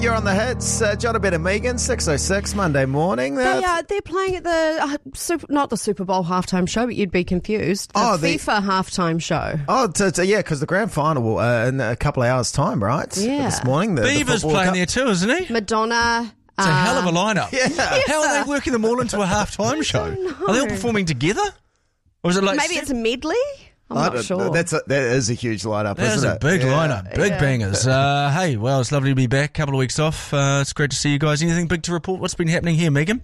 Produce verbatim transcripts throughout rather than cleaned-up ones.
you're on the hits. Uh, Jonathan and Megan, six oh six, Monday morning. They, uh, they're playing at the, uh, super, not the Super Bowl halftime show, but you'd be confused. The Oh, the- FIFA halftime show. Oh, t- t- yeah, because the grand final uh, in a couple of hours' time, right? Yeah. This morning. The, the Beaver's football playing cup. there too, isn't he? Madonna. It's a hell of a lineup. Yeah. How are they working them all into a halftime show? know. Are they all performing together? Or is it like Maybe it's a medley? I'm I not don't- sure. That's a, that is a huge lineup, That is isn't a it? big Yeah. lineup, big Yeah. bangers. Uh, hey, well, it's lovely to be back. Couple of weeks off. Uh, it's great to see you guys. Anything big to report? What's been happening here, Megan?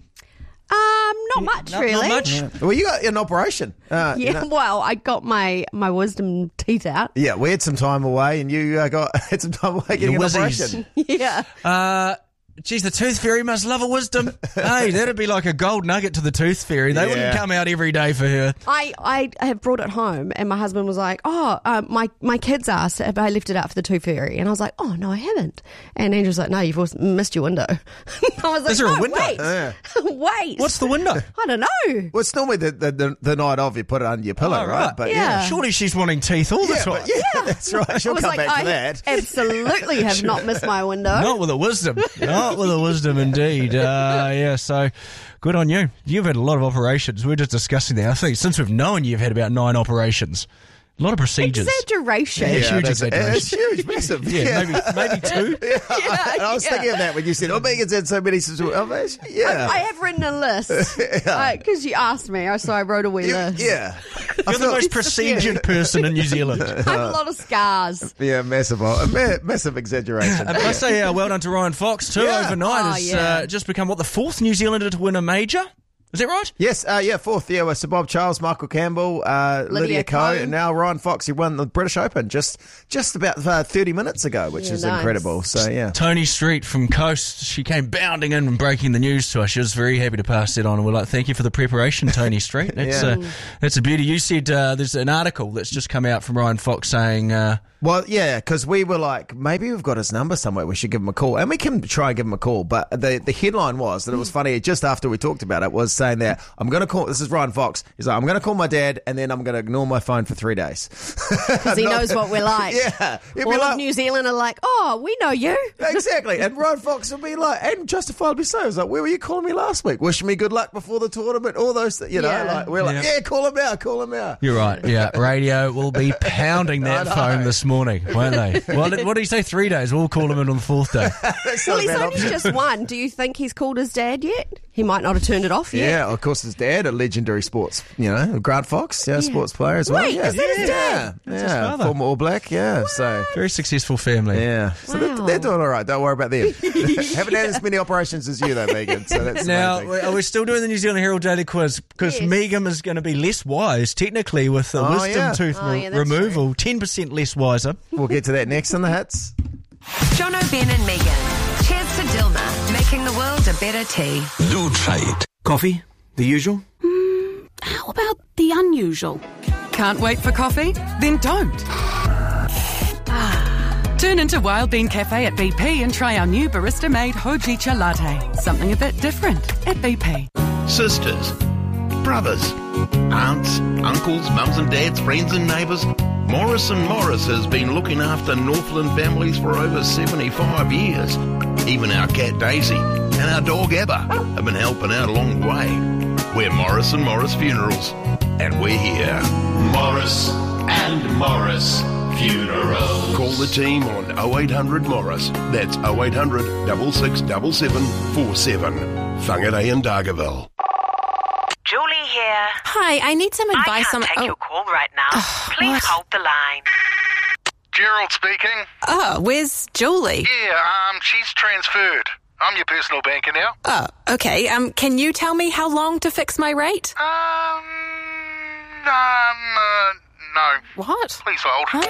Um, not much, Not- really. Not much. Yeah. Well, you got an operation. Uh, you Yeah, know- well, I got my, my wisdom teeth out. yeah, we had some time away, and you uh, got had some time away getting Your an whizzies. operation. Yeah. Uh, geez, the Tooth Fairy must love a wisdom. Hey, that'd be like a gold nugget to the Tooth Fairy. They Yeah. wouldn't come out every day for her. I, I have brought it home, and my husband was like, oh, uh, my, my kids asked if I left it out for the Tooth Fairy. And I was like, oh, no, I haven't. And Andrew's like, no, you've also missed your window. I was like, Is there a no, window? wait. Yeah. wait. What's the window? I don't know. Well, it's normally the, the, the, the night of, you put it under your pillow, Oh, right? right. But Yeah. Surely she's wanting teeth all the Yeah, time. but yeah, that's right. She'll I was come like, back I to that. absolutely have not missed my window. Not with a wisdom. Not with a wisdom, indeed. Uh, yeah, so good on you. You've had a lot of operations. We we're just discussing that. I think since we've known you, you've had about nine operations. A lot of procedures. Exaggeration. Yeah, huge that's- exaggeration. It's huge, massive. Yeah, maybe maybe two. Yeah, and I was yeah. thinking of that when you said, "Oh, Megan's had so many." situations." Yeah, I have written a list because you asked me, so I wrote a wee You- list. yeah. I You're the feel- most procedured person in New Zealand. I have a lot of scars. yeah, massive, uh, ma- massive exaggeration. I must say, uh, well done to Ryan Fox too. Yeah. Overnight Oh, has yeah. uh, just become what the fourth New Zealander to win a major. Is that right? Yes, uh, yeah, fourth, yeah, with Sir Bob Charles, Michael Campbell, uh, Lydia, Lydia Ko, Ko. and now Ryan Fox, who won the British Open just just about uh, thirty minutes ago, which Yeah, is nice. incredible. So, yeah. Tony Street from Coast, she came bounding in and breaking the news to us. She was very happy to pass that on, and we're like, thank you for the preparation, Tony Street. That's, Yeah. uh, that's a beauty. You said uh, there's an article that's just come out from Ryan Fox saying... Uh, Well, yeah, because we were like, maybe we've got his number somewhere. We should give him a call. And we can try and give him a call. But the, the headline was that it was funny. Just after we talked about it, was saying that I'm going to call, this is Ryan Fox. He's like, I'm going to call my dad and then I'm going to ignore my phone for three days. Because he knows what we're like. Yeah. He'd All be of like, New Zealand are like, oh, we know you. exactly. And Ryan Fox would be like, and justifiably so. He was like, where were you calling me last week? Wishing me good luck before the tournament, all those, th- you know, Yeah. like, we're like, Yeah. yeah, call him out, call him out. You're right. Yeah, radio will be pounding that I know. phone this morning, won't they? What did, what did he say? Three days. We'll call him in on the fourth day. That's Well, not a he's bad only option. just one. Do you think he's called his dad yet? He might not have turned it off yet. Yeah, of course, his dad, a legendary sports, you know, Grant Fox, yeah, sports player as well. Wait, yeah. is that his dad? Yeah, his yeah, father. former All Black, yeah. So, Very successful family. yeah, so Wow. they're, they're doing all right. Don't worry about them. Haven't had as many operations as you, though, Megan. So that's Now, amazing. are we still doing the New Zealand Herald Daily Quiz? Because Yes. Megan is going to be less wise, technically, with the Oh, wisdom yeah. tooth Oh, re- yeah, that's removal. ten percent less wiser. We'll get to that next in the hits. John O'Ben and Megan. Cheers to Dilma, making the world a better tea. Lutrait. Coffee? The usual? How about the unusual? Can't wait for coffee? Then don't. Turn into Wild Bean Cafe at B P and try our new barista-made Hojicha latte. Something a bit different at B P. Sisters, brothers, aunts, uncles, mums and dads, friends and neighbours. Morris and Morris has been looking after Northland families for over seventy-five years. Even our cat Daisy and our dog Ebba have been helping out along the way. We're Morris and Morris Funerals, and we're here. Morris and Morris Funerals. Call the team on oh eight hundred Morris. That's oh eight hundred, six six seven seven four seven. Whangarei in Dargaville. Julie here. Hi, I need some I advice can't on. take oh, your call right now. Please what? hold the line. Gerald speaking. oh, where's Julie? Yeah, um, she's transferred. I'm your personal banker now. Oh, okay. Um, can you tell me how long to fix my rate? Um, um, uh, no. What? Please hold. Huh?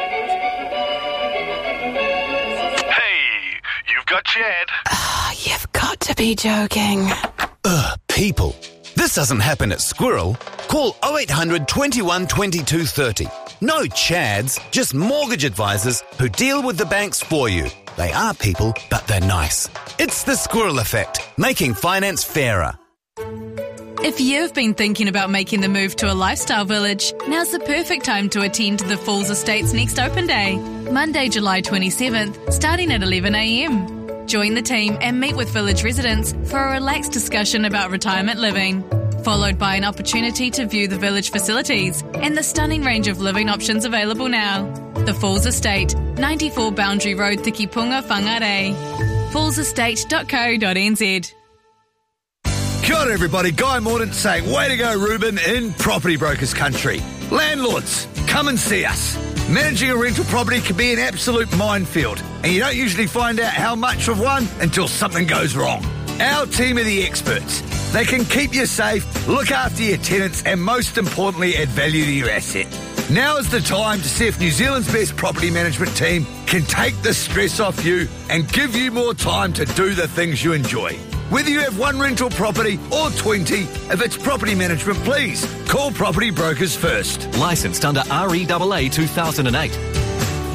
Hey, you've got Chad. Oh, you've got to be joking. Ugh, people. This doesn't happen at Squirrel. Call oh eight hundred, twenty-one, twenty-two, thirty. No Chads, just mortgage advisors who deal with the banks for you. They are people, but they're nice. It's the Squirrel Effect, making finance fairer. If you've been thinking about making the move to a lifestyle village, now's the perfect time to attend the Falls Estates next open day, Monday, July twenty-seventh, starting at eleven a m. Join the team and meet with village residents for a relaxed discussion about retirement living, followed by an opportunity to view the village facilities and the stunning range of living options available now. The Falls Estate, ninety-four Boundary Road, Tikipunga, Whangarei. falls estate dot co dot n z. Kia ora everybody, Guy Mordaunt saying, way to go Ruben in Property Brokers Country. Landlords, come and see us. Managing a rental property can be an absolute minefield, and you don't usually find out how much of one until something goes wrong. Our team are the experts. They can keep you safe, look after your tenants, and most importantly, add value to your asset. Now is the time to see if New Zealand's best property management team can take the stress off you and give you more time to do the things you enjoy. Whether you have one rental property or twenty, if it's property management, please call Property Brokers first. Licensed under R E A A two thousand eight.